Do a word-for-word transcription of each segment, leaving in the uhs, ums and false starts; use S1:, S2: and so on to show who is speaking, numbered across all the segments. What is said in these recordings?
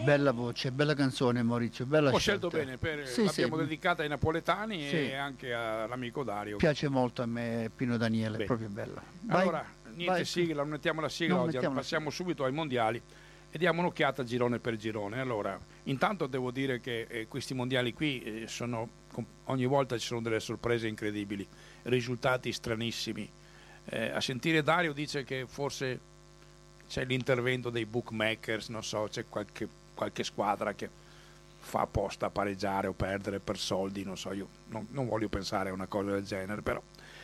S1: Bella voce, bella canzone Maurizio, bella
S2: Ho
S1: scelta.
S2: scelto bene, per,
S1: Sì,
S2: l'abbiamo
S1: sì.
S2: dedicata ai napoletani
S1: Sì.
S2: e anche all'amico Dario.
S1: Piace molto a me Pino Daniele,
S2: Bene.
S1: è proprio bella. Vai,
S2: Allora, niente
S1: vai.
S2: sigla, non mettiamo la sigla
S1: Non
S2: oggi,
S1: mettiamo la
S2: passiamo
S1: sigla.
S2: subito ai mondiali e diamo un'occhiata girone per girone. Allora, intanto devo dire che eh, questi mondiali qui eh, sono, com- ogni volta ci sono delle sorprese incredibili, risultati stranissimi. Eh, a sentire Dario dice che forse c'è l'intervento dei bookmakers, non so, c'è qualche, qualche squadra che fa apposta a pareggiare o perdere per soldi, non so, io non, non voglio pensare a una cosa del genere, però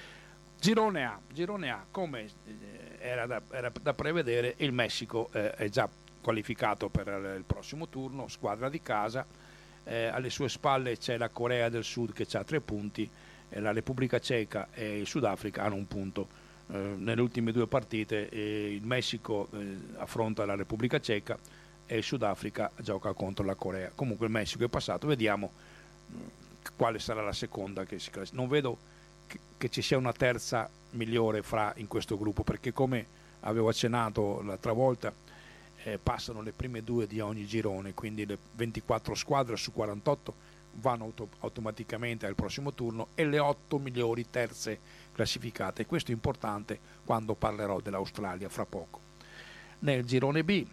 S2: girone A, girone A come eh, era, da, era da prevedere, il Messico eh, è già qualificato per il prossimo turno, squadra di casa, eh, alle sue spalle c'è la Corea del Sud che ha tre punti, eh, la Repubblica Ceca e il Sudafrica hanno un punto. Eh, nelle ultime due partite eh, il Messico eh, affronta la Repubblica Ceca e il Sudafrica gioca contro la Corea. Comunque il Messico è passato, vediamo mh, quale sarà la seconda che si classifica. Non vedo che, che ci sia una terza migliore fra in questo gruppo, perché come avevo accennato l'altra volta eh, passano le prime due di ogni girone, quindi le ventiquattro squadre su quarantotto vanno auto- automaticamente al prossimo turno e le otto migliori terze classificate. Questo è importante quando parlerò dell'Australia fra poco. Nel girone B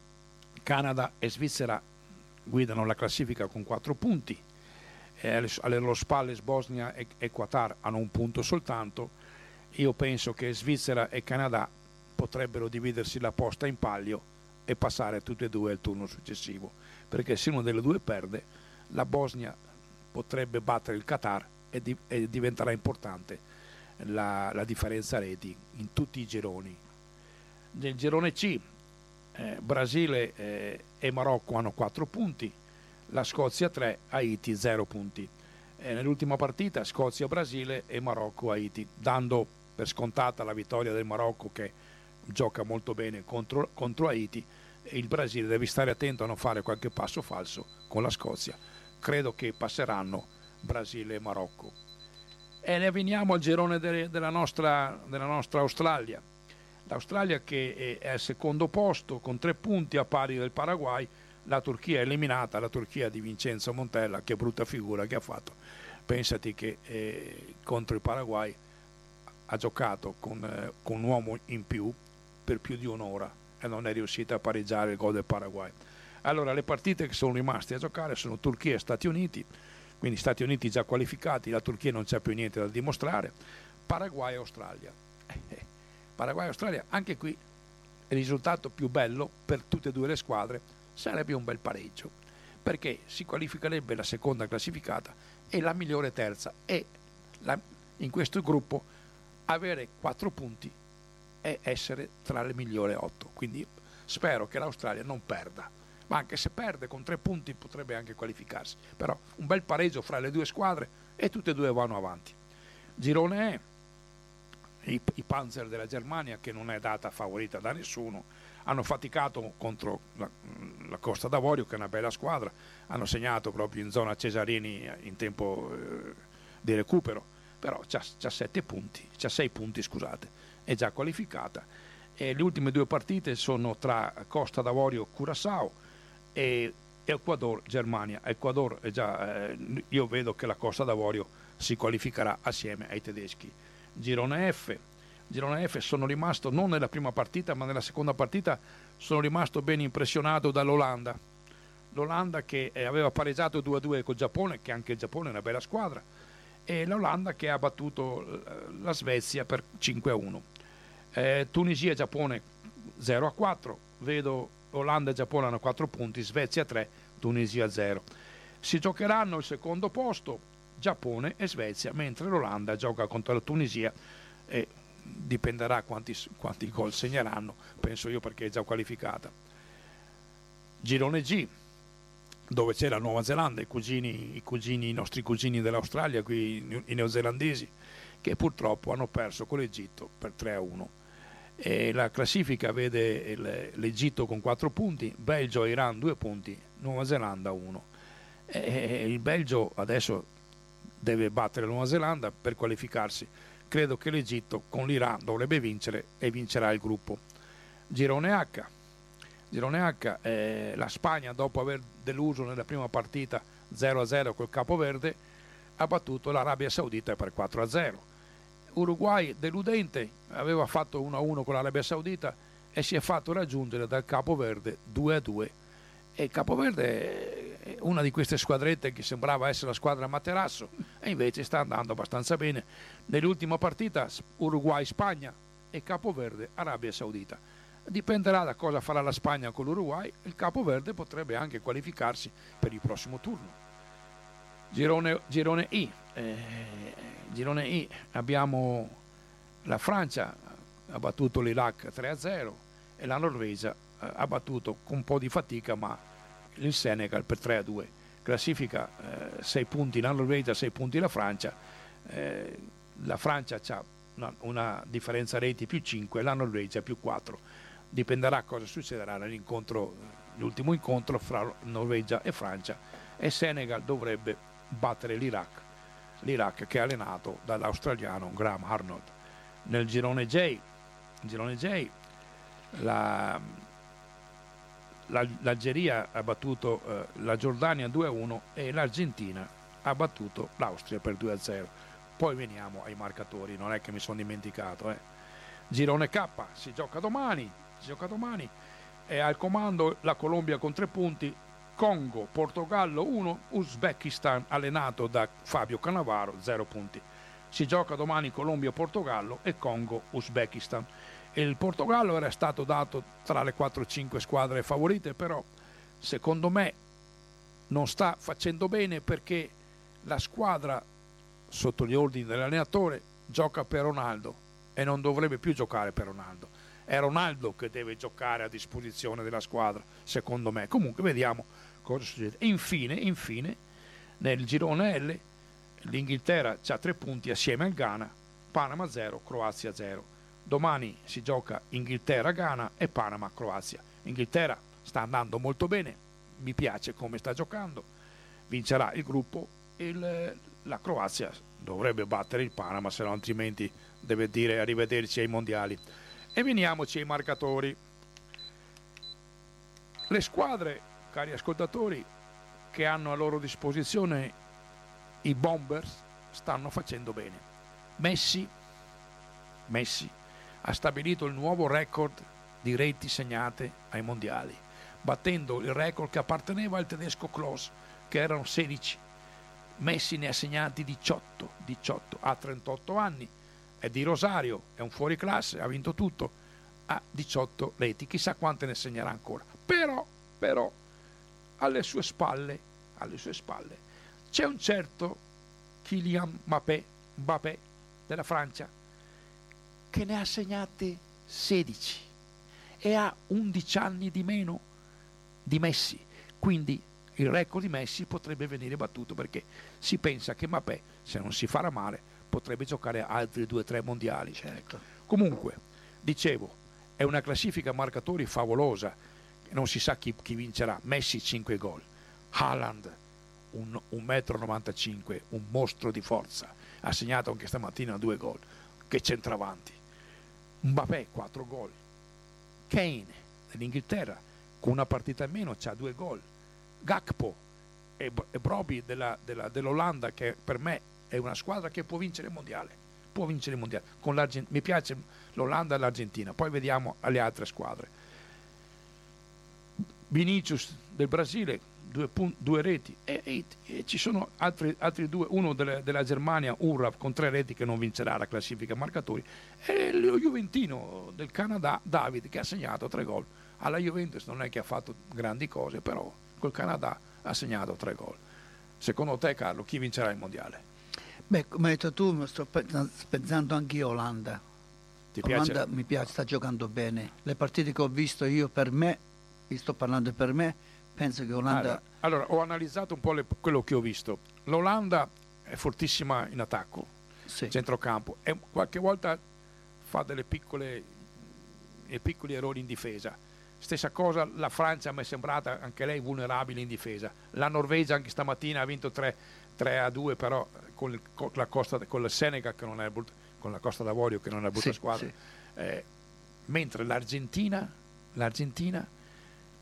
S2: Canada e Svizzera guidano la classifica con quattro punti, eh, alle, alle loro spalle Bosnia e, e Qatar hanno un punto soltanto. Io penso che Svizzera e Canada potrebbero dividersi la posta in palio e passare tutte e due al turno successivo, perché se una delle due perde, la Bosnia potrebbe battere il Qatar e, di, e diventerà importante la, la differenza reti in tutti i gironi. Nel girone C eh, Brasile eh, e Marocco hanno quattro punti, la Scozia tre, Haiti zero punti. Eh, nell'ultima partita Scozia-Brasile e Marocco-Haiti, dando per scontata la vittoria del Marocco che gioca molto bene contro, contro Haiti, e il Brasile deve stare attento a non fare qualche passo falso con la Scozia. Credo che passeranno Brasile e Marocco. E ne veniamo al girone de, della, nostra, della nostra Australia. L'Australia che è al secondo posto con tre punti a pari del Paraguay. La Turchia è eliminata, la Turchia di Vincenzo Montella, che brutta figura che ha fatto. Pensati che eh, contro il Paraguay ha giocato con, eh, con un uomo in più per più di un'ora e non è riuscita a pareggiare il gol del Paraguay. Allora le partite che sono rimaste a giocare sono Turchia e Stati Uniti, quindi Stati Uniti già qualificati, la Turchia non c'è più niente da dimostrare, Paraguay e Australia. Paraguay e Australia, anche qui il risultato più bello per tutte e due le squadre sarebbe un bel pareggio, perché si qualificherebbe la seconda classificata e la migliore terza, e la, in questo gruppo avere quattro punti e essere tra le migliori otto. Quindi spero che l'Australia non perda, ma anche se perde con tre punti potrebbe anche qualificarsi, però un bel pareggio fra le due squadre e tutte e due vanno avanti. Girone E, i, i Panzer della Germania, che non è data favorita da nessuno, hanno faticato contro la, la Costa d'Avorio, che è una bella squadra, hanno segnato proprio in zona Cesarini in tempo eh, di recupero, però c'ha, c'ha sette punti, c'ha sei punti scusate, è già qualificata, e le ultime due partite sono tra Costa d'Avorio Curaçao e Ecuador Germania. Ecuador è già, eh, io vedo che la Costa d'Avorio si qualificherà assieme ai tedeschi. Girone F, Girone F sono rimasto non nella prima partita ma nella seconda partita sono rimasto ben impressionato dall'Olanda, l'Olanda che aveva pareggiato due a due col Giappone, che anche il Giappone è una bella squadra, e l'Olanda che ha battuto la Svezia per cinque a uno. eh, Tunisia e Giappone zero a quattro, vedo Olanda e Giappone hanno quattro punti, Svezia tre, Tunisia zero. Si giocheranno il secondo posto Giappone e Svezia, mentre l'Olanda gioca contro la Tunisia e dipenderà quanti, quanti gol segneranno, penso io, perché è già qualificata. Girone G, dove c'è la Nuova Zelanda, i cugini, i cugini, i nostri cugini dell'Australia, qui i neozelandesi, che purtroppo hanno perso con l'Egitto per tre a uno. E la classifica vede l'Egitto con quattro punti, Belgio e Iran due punti, Nuova Zelanda uno. E il Belgio adesso deve battere la Nuova Zelanda per qualificarsi. Credo che l'Egitto con l'Iran dovrebbe vincere e vincerà il gruppo. Girone H, Girone H, eh, la Spagna, dopo aver deluso nella prima partita zero a zero col Capoverde, ha battuto l'Arabia Saudita per quattro a zero. Uruguay, deludente, aveva fatto uno a uno con l'Arabia Saudita e si è fatto raggiungere dal Capoverde due a due. E Capoverde è una di queste squadrette che sembrava essere la squadra Materasso e invece sta andando abbastanza bene. Nell'ultima partita Uruguay-Spagna e Capoverde-Arabia Saudita. Dipenderà da cosa farà la Spagna con l'Uruguay. Il Capoverde potrebbe anche qualificarsi per il prossimo turno. Girone, girone I. Eh, girone I abbiamo la Francia, ha battuto l'Iraq tre a zero e la Norvegia eh, ha battuto con un po' di fatica ma il Senegal per tre a due. Classifica eh, sei punti la Norvegia, sei punti la Francia. Eh, la Francia ha una, una differenza reti più cinque, la Norvegia più quattro. Dipenderà cosa succederà nell'incontro, l'ultimo incontro fra Norvegia e Francia, e Senegal dovrebbe battere l'Iraq, l'Iraq che è allenato dall'australiano Graham Arnold. Nel girone J, girone J la, la, l'Algeria ha battuto eh, la Giordania due a uno e l'Argentina ha battuto l'Austria per due a zero. Poi veniamo ai marcatori, non è che mi sono dimenticato. Eh. Girone K si gioca domani. Si gioca domani, è al comando la Colombia con tre punti, Congo, Portogallo uno, Uzbekistan allenato da Fabio Cannavaro zero punti. Si gioca domani Colombia-Portogallo e Congo-Uzbekistan. Il Portogallo era stato dato tra le quattro cinque squadre favorite, però secondo me non sta facendo bene perché la squadra sotto gli ordini dell'allenatore gioca per Ronaldo e non dovrebbe più giocare per Ronaldo. È Ronaldo che deve giocare a disposizione della squadra, secondo me. Comunque vediamo cosa succede. E infine, infine, nel girone L, l'Inghilterra ha tre punti assieme al Ghana, Panama zero, Croazia zero. Domani si gioca Inghilterra-Ghana e Panama-Croazia. Inghilterra sta andando molto bene, mi piace come sta giocando, vincerà il gruppo, il, la Croazia dovrebbe battere il Panama, se no altrimenti deve dire arrivederci ai mondiali. E veniamoci ai marcatori. Le squadre, cari ascoltatori, che hanno a loro disposizione i Bombers stanno facendo bene. Messi, Messi ha stabilito il nuovo record di reti segnate ai mondiali, battendo il record che apparteneva al tedesco Klose, che erano sedici. Messi ne ha segnati diciotto, diciotto, ha trentotto anni, è di Rosario, è un fuoriclasse, ha vinto tutto, ha diciotto reti, chissà quante ne segnerà ancora. Però, però, alle sue spalle, alle sue spalle, c'è un certo Kylian Mbappé, Mbappé della Francia, che ne ha segnate sedici e ha undici anni di meno di Messi, quindi il record di Messi potrebbe venire battuto perché si pensa che Mbappé, se non si farà male, potrebbe giocare altri due o tre mondiali.
S1: Certo.
S2: Comunque, dicevo, è una classifica marcatori favolosa, non si sa chi, chi vincerà. Messi cinque gol, Haaland un, un metro e novantacinque, un mostro di forza, ha segnato anche stamattina due gol, che centravanti. Mbappé quattro gol, Kane dell'Inghilterra con una partita in meno c'ha due gol, Gakpo e, e Brobbey della, della, dell'Olanda, che per me è una squadra che può vincere il mondiale, può vincere il mondiale. Con mi piace l'Olanda e l'Argentina, poi vediamo alle altre squadre. Vinicius del Brasile, due, pun- due reti, e, e, e ci sono altri, altri due, uno delle, della Germania, Urrav, con tre reti, che non vincerà la classifica marcatori, e lo Juventino del Canada, David, che ha segnato tre gol. Alla Juventus non è che ha fatto grandi cose, però col Canada ha segnato tre gol. Secondo te, Carlo, chi vincerà il mondiale?
S1: Beh, come hai detto tu, sto pensando anche io Olanda.
S2: Ti
S1: Olanda
S2: piace?
S1: mi piace, sta giocando bene. Le partite che ho visto io, per me, vi sto parlando per me, penso che Olanda...
S2: Allora, allora ho analizzato un po' le, quello che ho visto. L'Olanda è fortissima in attacco,
S1: Sì.
S2: centrocampo, e qualche volta fa delle piccole, dei piccoli errori in difesa. Stessa cosa la Francia, mi è sembrata anche lei vulnerabile in difesa. La Norvegia anche stamattina ha vinto tre a due, però con, il, con la Costa, con il Senegal, che non è con la Costa d'Avorio, che non è una brutta
S1: Sì,
S2: squadra.
S1: sì.
S2: Eh, mentre l'Argentina, l'Argentina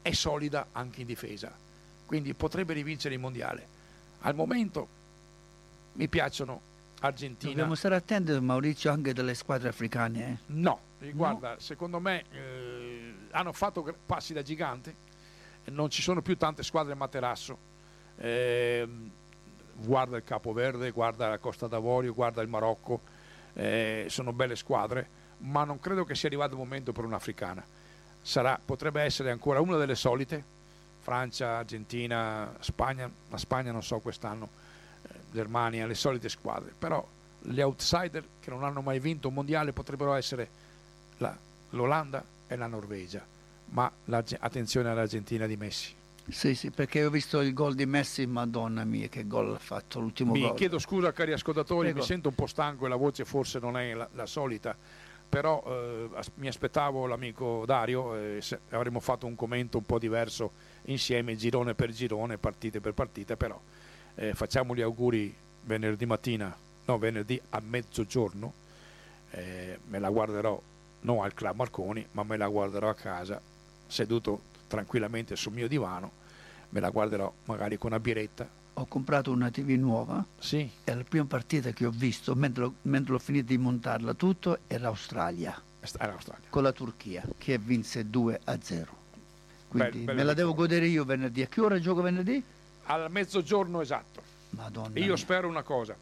S2: è solida anche in difesa, quindi potrebbe rivincere il mondiale. Al momento mi piacciono Argentina.
S1: Dobbiamo stare attenti, Maurizio, anche delle squadre africane. Eh?
S2: No, guarda, no. Secondo me eh, hanno fatto passi da gigante, non ci sono più tante squadre materasso. Eh, guarda il Capo Verde, guarda la Costa d'Avorio, guarda il Marocco, eh, sono belle squadre, ma non credo che sia arrivato il momento per un'africana. Sarà, potrebbe essere ancora una delle solite, Francia, Argentina, Spagna, la Spagna non so quest'anno, eh, Germania, le solite squadre, però gli outsider che non hanno mai vinto un mondiale potrebbero essere la, l'Olanda e la Norvegia, ma attenzione all'Argentina di Messi.
S1: Sì, sì, perché ho visto il gol di Messi, madonna mia, che gol ha fatto, l'ultimo
S2: mi
S1: gol.
S2: Mi chiedo scusa, cari ascoltatori,
S1: Prego.
S2: Mi sento un po' stanco e la voce forse non è la, la solita, però eh, mi aspettavo l'amico Dario, eh, se avremmo fatto un commento un po' diverso insieme, girone per girone, partite per partita, però eh, facciamo gli auguri venerdì mattina, no, venerdì a mezzogiorno, eh, me la guarderò non al Club Marconi, ma me la guarderò a casa, seduto tranquillamente sul mio divano, me la guarderò magari con una biretta.
S1: Ho comprato una tivù nuova.
S2: Sì.
S1: E la prima partita che ho visto, mentre, lo, mentre l'ho finito di montarla tutto, era Australia.
S2: Era Australia.
S1: Con la Turchia, che vinse due a zero. Quindi
S2: Bel,
S1: me la devo godere io venerdì. A che ora gioco venerdì?
S2: Al mezzogiorno esatto.
S1: Madonna
S2: io
S1: mia.
S2: spero una cosa,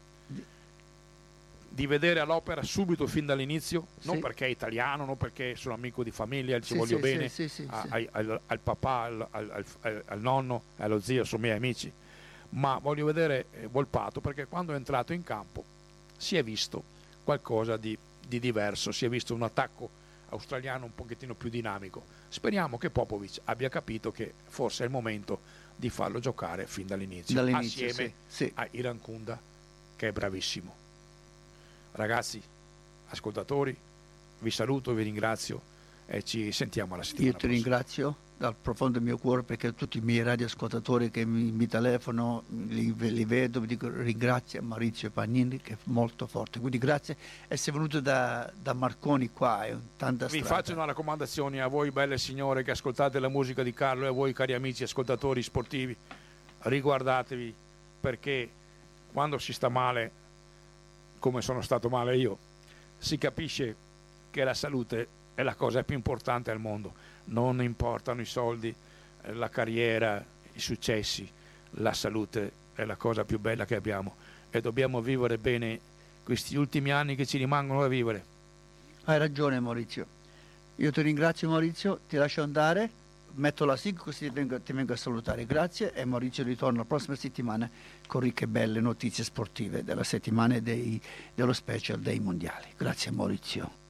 S2: di vedere all'opera subito fin dall'inizio, sì. Non perché è italiano, non perché sono amico di famiglia, ci sì, voglio
S1: sì,
S2: bene,
S1: sì, sì,
S2: a,
S1: sì.
S2: Al, al, al papà, al, al, al, al nonno, allo zio, sono miei amici, ma voglio vedere Volpato, perché quando è entrato in campo si è visto qualcosa di, di diverso, si è visto un attacco australiano un pochettino più dinamico. Speriamo che Popovic abbia capito che forse è il momento di farlo giocare fin dall'inizio,
S1: dall'inizio
S2: assieme
S1: sì, sì.
S2: a Irankunda, che è bravissimo. Ragazzi, ascoltatori, vi saluto, vi ringrazio e ci sentiamo alla settimana
S1: Io ti
S2: prossima.
S1: ringrazio dal profondo del mio cuore, perché tutti i miei radioascoltatori che mi, mi telefonano, li, li vedo, vi dico ringrazio a Maurizio Pagnini, che è molto forte, quindi grazie. Essere venuto da, da Marconi qua è tanta strada.
S2: Vi faccio una raccomandazione a voi belle signore che ascoltate la musica di Carlo e a voi cari amici ascoltatori sportivi, riguardatevi, perché quando si sta male, come sono stato male io, si capisce che la salute è la cosa più importante al mondo. Non importano i soldi, la carriera, i successi, la salute è la cosa più bella che abbiamo e dobbiamo vivere bene questi ultimi anni che ci rimangono da vivere.
S1: Hai ragione Maurizio, io ti ringrazio Maurizio, ti lascio andare, metto la sigla così ti vengo, ti vengo a salutare, grazie, e Maurizio ritorna la prossima settimana con ricche e belle notizie sportive della settimana e dei, dello special dei mondiali. Grazie Maurizio.